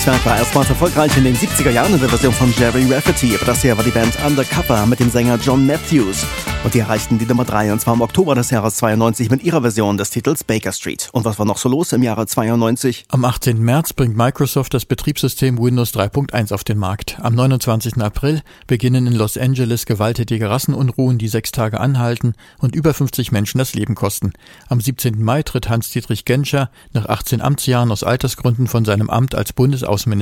Das war erstmals erfolgreich in den 70er Jahren in der Version von Jerry Rafferty, aber das hier war die Band Undercover mit dem Sänger John Matthews. Und die erreichten die Nummer 3 und zwar im Oktober des Jahres 92 mit ihrer Version des Titels Baker Street. Und was war noch so los im Jahre 92? Am 18. März bringt Microsoft das Betriebssystem Windows 3.1 auf den Markt. Am 29. April beginnen in Los Angeles gewalttätige Rassenunruhen, die 6 Tage anhalten und über 50 Menschen das Leben kosten. Am 17. Mai tritt Hans-Dietrich Genscher nach 18 Amtsjahren aus Altersgründen von seinem Amt als Bundesaußenminister